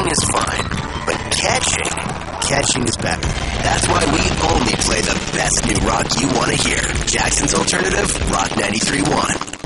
Throwing is fine, but catching is better. That's why we only play the best new rock you want to hear. Jackson's Alternative, Rock 93.1.